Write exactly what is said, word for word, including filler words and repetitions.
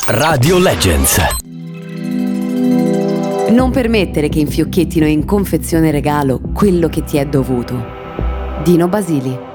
Radio Legends. Non permettere che infiocchettino in confezione regalo quello che ti è dovuto. Dino Basili.